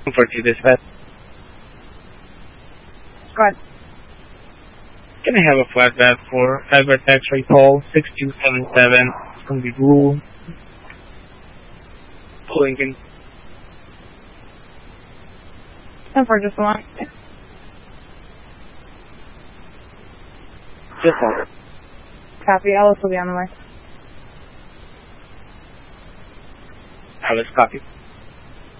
For you dispatch. Go ahead. Can I have a flatbed for Edward X-ray call 6277? It's going to be Rule Lincoln. And for just one. Just one. Copy. Alice will be on the way. Alice, copy.